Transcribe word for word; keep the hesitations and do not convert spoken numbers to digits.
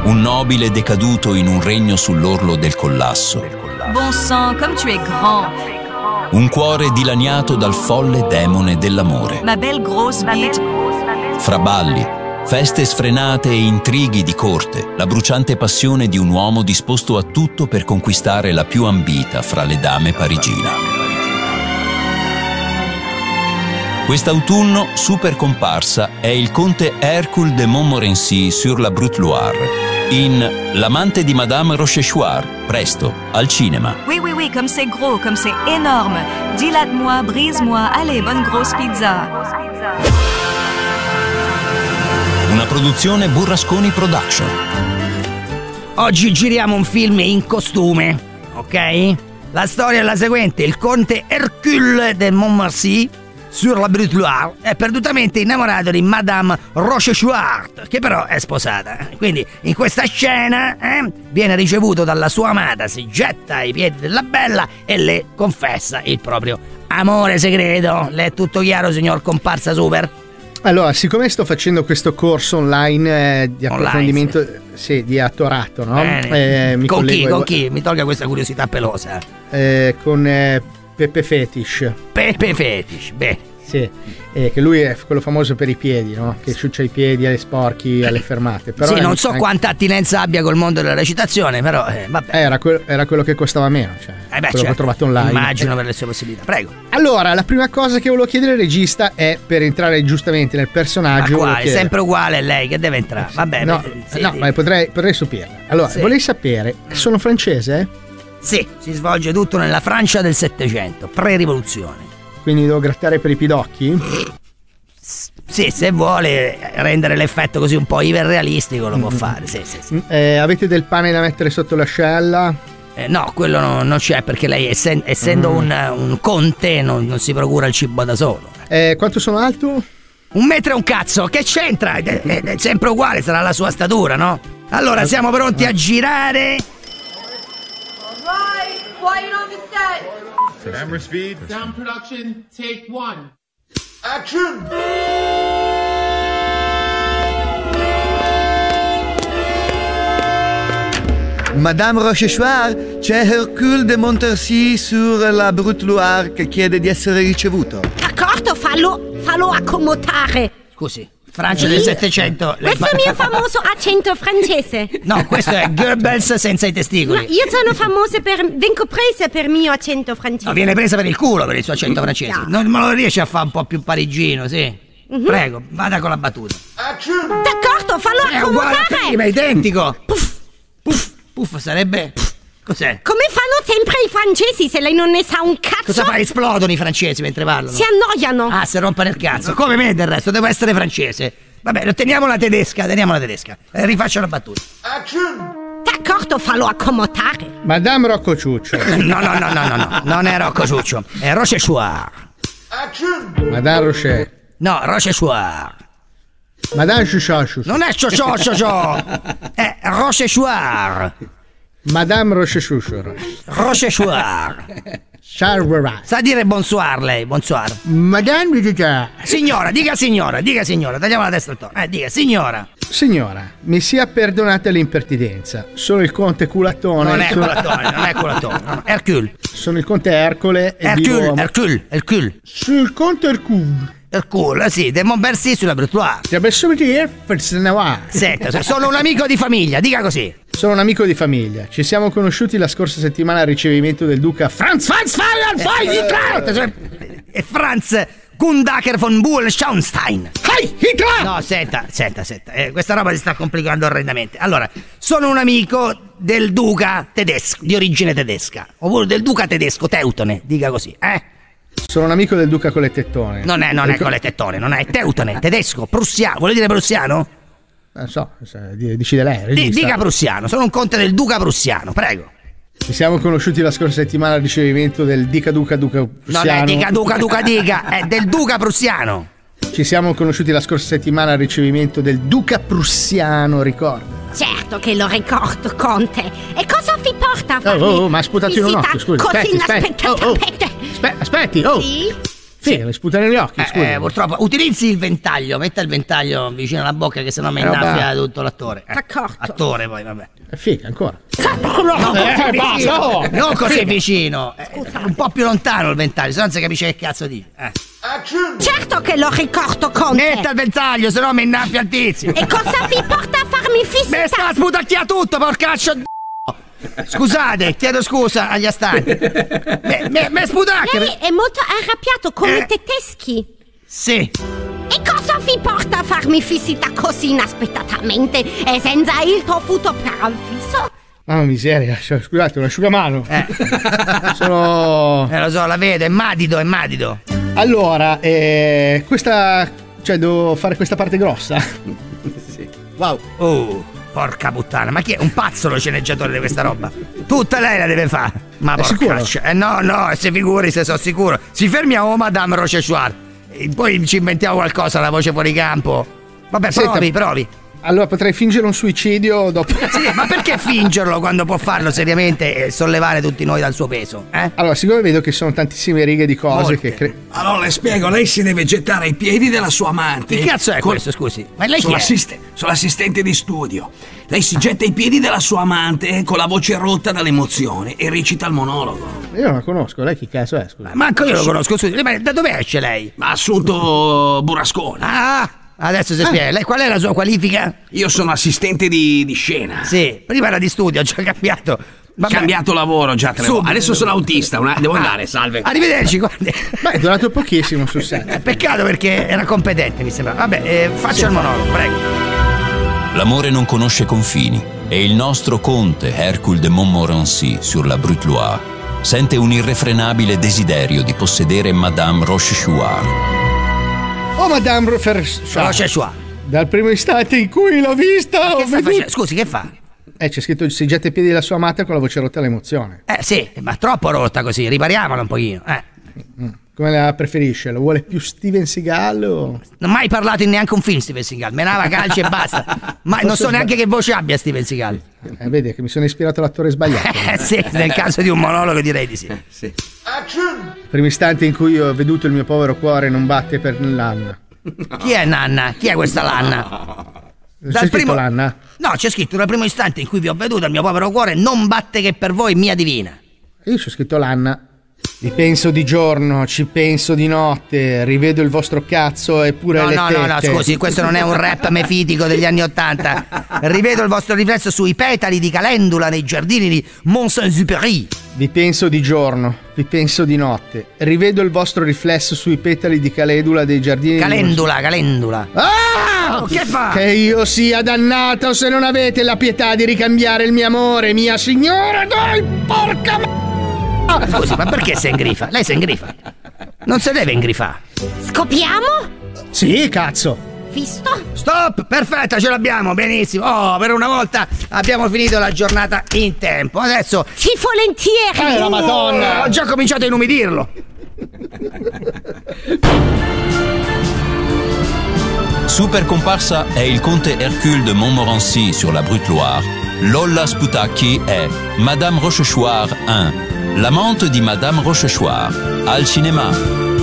un nobile decaduto in un regno sull'orlo del collasso. Bon sang, comme tu es grand. Un cuore dilaniato dal folle demone dell'amore. Ma belle grosse bite. Fra balli, feste sfrenate e intrighi di corte, la bruciante passione di un uomo disposto a tutto per conquistare la più ambita fra le dame parigine. Quest'autunno, super comparsa, è il conte Hercule de Montmorency sur la Brute Loire, in L'amante di Madame Rochechouart, presto, al cinema. Oui, oui, oui, comme c'est gros, comme c'est énorme. Dilate-moi, brise-moi, allez, bonne grosse pizza. Una produzione Burrasconi Production. Oggi giriamo un film in costume, ok? La storia è la seguente: il conte Hercule de Montmorency sur la Brute Loire è perdutamente innamorato di Madame Rochechouart, che però è sposata. Quindi in questa scena eh, viene ricevuto dalla sua amata, si getta ai piedi della bella e le confessa il proprio amore segreto. Le è tutto chiaro, signor comparsa super? Allora, siccome sto facendo questo corso online eh, di approfondimento, Online, sì. sì, di attorato, no? Eh, Eh, mi con chi? collego Con ai- chi? Mi tolga questa curiosità pelosa. eh, con eh, Peppe Fetish. Pepe Fetish, beh. Sì, eh, che lui è quello famoso per i piedi, no? Che ciuccia i piedi alle sporchi, alle fermate. Però sì, è- non so anche- quanta attinenza abbia col mondo della recitazione, però eh, vabbè. eh, era, que- era quello che costava meno, cioè Eh beh, quello che certo. ho trovato online. Immagino Eh, per le sue possibilità. Prego. Allora, la prima cosa che volevo chiedere al regista è, per entrare giustamente nel Ma personaggio, qua volevo è chiedere- sempre uguale lei che deve entrare. Vabbè, no, beh, sì, no sì. ma potrei, potrei stupirla. Allora, Sì. vorrei sapere, sono francese? Sì, si svolge tutto nella Francia del Settecento, pre-rivoluzione. Quindi devo grattare per i pidocchi? Sì, se vuole rendere l'effetto così un po' iperrealistico lo può fare, sì, sì, sì. Eh, avete del pane da mettere sotto l'ascella? Eh, no, quello no- non c'è perché lei essen- essendo Mm. un, un conte non, non si procura il cibo da solo. Eh, quanto sono alto? Un metro e un cazzo, che c'entra? È, è- è sempre uguale, sarà la sua statura, no? Allora, siamo pronti a girare? Right, quiet on the set. Camera speed. Sound production, take one. Action! Madame Rochechouart, c'è Hercule de Montmorency sur la Brute Loire che chiede di essere ricevuto. D'accordo, fallo, fallo accomodare. Scusi, Francia del Settecento. lei Questo è il mio famoso accento francese. No, questo è Goebbels senza i Ma testicoli. io sono famosa per... vengo presa per il mio accento francese. No, viene presa per il culo per il suo accento francese. Non me lo riesce a fare un po' più parigino, sì? Prego, vada con la battuta. Action! D'accordo, fallo È uguale a accomodare. prima, identico. Puff, puff, puff sarebbe... puff. Cos'è? Come fanno sempre i francesi se lei non ne sa un cazzo? Cosa fa? Esplodono i francesi mentre parlano. Si annoiano. Ah, si rompono il cazzo. Come me del resto, devo essere francese. Vabbè, teniamo la tedesca, teniamo la tedesca. Eh, rifaccio la battuta. Action! D'accordo, fallo accomodare. Madame Rocco Ciuccio. No, no, no, no, no, no. Non è Rocco Ciuccio, è Rochechouart. Action! Madame Rocher. No, Rochechouart. Madame Ciucciosciu. Non è Cioccio Cioccio. È Rochechouart. Madame Rochechouccio. Rochechouart. Charvera. Sa dire bonsoir lei, bonsoir. Madame Ciuccia. Signora, dica signora, dica signora. Tagliamo la testa al tono. Eh, dica signora. Signora, mi sia perdonata l'impertinenza. Sono il conte culatone. Non è sono, culatone, non è culatone. No, no. Hercule. sono il conte Ercole e Hercule, vivo... Hercule, Hercule. Sul conte Hercule. Hercule, sì, de Montmorency sulla Brute Loire. Ti adesso mi dire, forse ne va. Senta, sono un amico di famiglia, dica così. Sono un amico di famiglia. Ci siamo conosciuti la scorsa settimana al ricevimento del duca Franz Franz Feier Hitler. E Franz Gundaker von Buhl-Schauenstein. Hey, Hitler! No, senta, senta, senta. Eh, questa roba si sta complicando orrendamente. Allora, sono un amico del duca tedesco, di origine tedesca. Oppure del duca tedesco, Teutone, dica così, eh? Sono un amico del duca con le tettone. Non è, non è con le tettone, non è Teutone, tedesco, prussiano. Vuole dire prussiano? Non so, se- di- decide lei. Di- regista. dica prussiano, sono un conte del duca prussiano, prego. Ci siamo conosciuti la scorsa settimana al ricevimento del dica duca duca Non prussiano. è dica duca duca dica, è del duca prussiano. Ci siamo conosciuti la scorsa settimana al ricevimento del duca prussiano, ricorda? Certo che lo ricordo, conte. E cosa vi porta a farmi Oh, oh, ma ha sputato in un visita occhio, scusi. così Aspetti, aspetti. Oh, oh. inaspettatamente? Aspe- aspetti, oh. Sì? Sì, mi sputa negli occhi, Eh, scusa. eh, purtroppo utilizzi il ventaglio, metta il ventaglio vicino alla bocca che sennò mi Eh, roba- innaffia tutto l'attore. Eh, D'accordo. attore poi, vabbè. È figa ancora. Non Eh, così basta, vicino, oh. non così vicino. Eh, un po' più lontano il ventaglio, se no non si capisce che cazzo dici. Eh. Action! Certo che lo ricordo, Conte. Metta il ventaglio, se no mi innaffia il tizio. E cosa vi porta a farmi Me fissare? sta a sputacchiare tutto, porcaccio d***o. Scusate, chiedo scusa agli astanti. Me, me, me sputacchia. Lei è molto arrabbiato come Eh. i tedeschi. Sì. E cosa vi porta a farmi visita così inaspettatamente e senza il dovuto preavviso? Mamma miseria, cioè, scusate, un asciugamano. Eh. Sono... Eh, lo so, la vedo, è madido, è madido. Allora, eh, questa... Cioè, devo fare questa parte grossa. Wow. Oh, porca puttana, ma chi è? Un pazzo lo sceneggiatore di questa roba? Tutta lei la deve fare. Ma È sicuro? porcaccia. Eh no, no, se figuri se sono sicuro. Si fermi a oh, Madame Rochechouart. E poi ci inventiamo qualcosa, la voce fuori campo. Vabbè, provi, Senta. provi. Allora potrei fingere un suicidio dopo... Sì, ma perché fingerlo quando può farlo seriamente e sollevare tutti noi dal suo peso? Eh? Allora, siccome vedo che sono tantissime righe di cose Molte. che... cre- Allora le spiego, lei si deve gettare ai piedi della sua amante. Che cazzo è Col- questo, scusi? Ma lei chi Sono, è? assiste- sono assistente di studio. Lei si getta ai piedi della sua amante con la voce rotta dall'emozione e recita il monologo. Io non la conosco, lei chi cazzo è, scusa? Manco io lo conosco, scusi. Ma da dove esce lei? Ma ha assunto Burrasconi. Ah, adesso si spiega. Lei qual è la sua qualifica? Io sono assistente di, di scena. Sì, prima era di studio, ho già cambiato. Ho Vabbè. cambiato lavoro già tre Subito. volte. Adesso sono autista, una- devo andare, salve. Arrivederci, guardi. Beh, è durato pochissimo sul set. Eh, Peccato perché era competente, mi sembra. Vabbè, eh, faccia il monologo, prego. L'amore non conosce confini e il nostro conte Hercule de Montmorency sur la Brute Loire sente un irrefrenabile desiderio di possedere Madame Rochechouart. Oh, Madame Rofer... Rochechouart. Dal primo istante in cui l'ho vista, ho Che sta veduto... facendo? Scusi, che fa? Eh, c'è scritto si getta ai piedi della sua amata con la voce rotta all'emozione. Eh sì, ma troppo rotta così, ripariamola un pochino. Eh. Come la preferisce? La vuole più Steven Seagal o... Non ho mai parlato in neanche un film Steven Seagal, menava calci e basta. Ma non so neanche che voce abbia Steven Seagal. Eh, vedi che mi sono ispirato all'attore sbagliato. Eh sì, nel caso di un monologo direi di sì. Action! Il primo istante in cui ho veduto il mio povero cuore non batte per l'anna. Chi è Nanna? Chi è questa Lanna? C'è scritto primo- l'anna? No, c'è scritto dal primo istante in cui vi ho veduto il mio povero cuore non batte che per voi mia divina. Io c'ho scritto l'anna. Vi penso di giorno, ci penso di notte, rivedo il vostro cazzo e pure No, le no, tette. no, no, scusi, questo non è un rap mefitico degli anni Ottanta. Rivedo il vostro riflesso sui petali di calendula nei giardini di Mont-Saint-Supéry. Vi penso di giorno, vi penso di notte, rivedo il vostro riflesso sui petali di calendula dei giardini. Calendula, calendula. Ah! Oh, che fa? Che io sia dannato se non avete la pietà di ricambiare il mio amore, mia signora, dai, porca m***a! Scusi, ma perché si ingrifa? Lei si ingrifa. Non si deve ingrifare. Scopriamo? Sì, cazzo! Visto? Stop, perfetta, ce l'abbiamo, benissimo. Oh, per una volta abbiamo finito la giornata in tempo. Adesso, Sì, volentieri. Eh, la Madonna! ho già cominciato a inumidirlo. Super comparsa è il conte Hercule de Montmorency sur la Brute Loire. Lolla Sputacchi è Madame Rochechouart uno, l'amante di Madame Rochechouart, al cinema.